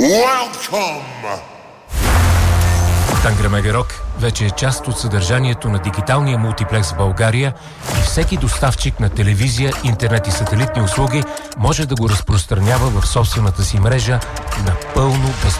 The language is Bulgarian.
Welcome! Тангра Рок вече е част от съдържанието на дигиталния мултиплекс в България и всеки доставчик на телевизия, интернет и сателитни услуги може да го разпространява в собствената си мрежа напълно безплатно.